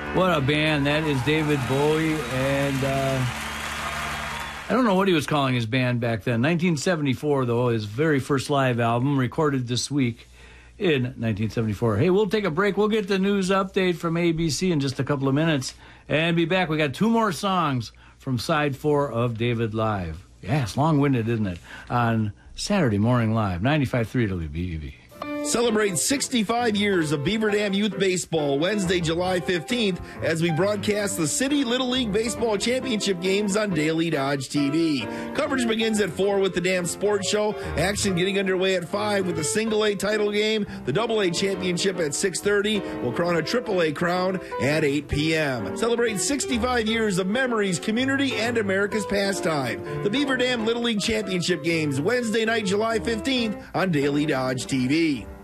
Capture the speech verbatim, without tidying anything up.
What a band. That is David Bowie, and uh, I don't know what he was calling his band back then. nineteen seventy-four, though, his very first live album, recorded this week in nineteen seventy-four. Hey, we'll take a break. We'll get the news update from A B C in just a couple of minutes and be back. We got two more songs from side four of David Live. Yeah, it's long-winded, isn't it? On Saturday Morning Live, ninety-five point three W B E V. Celebrate sixty-five years of Beaver Dam Youth Baseball Wednesday, July fifteenth, as we broadcast the City Little League Baseball Championship games on Daily Dodge T V. Coverage begins at four with the Dam Sports Show. Action getting underway at five with the Single A title game. The Double A Championship at six thirty. We'll crown a Triple A crown at eight p.m. Celebrate sixty-five years of memories, community, and America's pastime. The Beaver Dam Little League Championship games Wednesday night, July fifteenth on Daily Dodge T V.